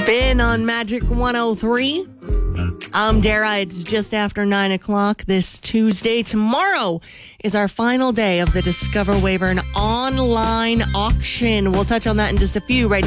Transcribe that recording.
Spin on Magic 103. I'm Dara. It's just after 9 o'clock this Tuesday. Tomorrow is our final day of the Discover Weyburn online auction. We'll touch on that in just a few. Right now.